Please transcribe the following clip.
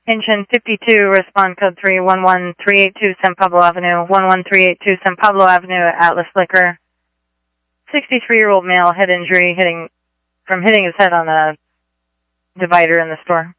Engine 52, respond code 3, 11382 San Pablo Avenue, 11382 San Pablo Avenue at Atlas Liquor. 63-year-old male, head injury, hitting his head on a divider in the store.